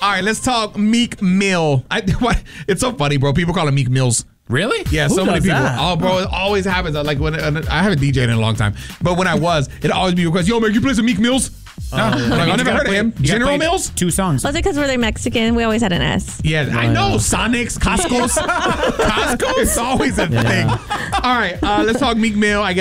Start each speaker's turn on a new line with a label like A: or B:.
A: All right, let's talk Meek Mill. It's so funny, bro. People call him Meek Mills.
B: Really?
A: Yeah,
C: Who
A: so many
C: does
A: people.
C: that?
A: Oh, bro, it always happens. Like when I haven't DJed in a long time, but when I was, it'd always be requested. Yo, man, you play some Meek Mills? Like, I never heard of him. General Mills?
B: 2 songs.
D: Was it because we're Mexican? We always had an S.
A: Yeah, I know. Sonics, Costco's. Costco. It's always a thing. All right, let's talk Meek Mill. I guess